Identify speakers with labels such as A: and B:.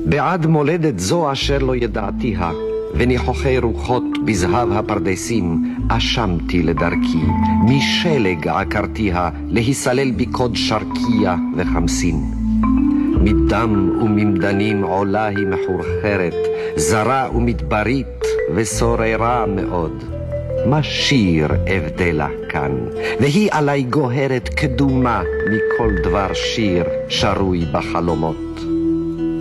A: בעד מולדת זו אשר לא ידעתיה, וניחוחי רוחות בזהב הפרדסים, אשמתי לדרכי, משלג עקרתיה, להיסלל בקוד שרקיה וחמסין. מדם וממדנים עולה היא מחורחרת, זרה ומדברית וסוררה מאוד. מה שיר אבדלה כאן, והיא עלי גוהרת קדומה מכל דבר שיר שרוי בחלומות.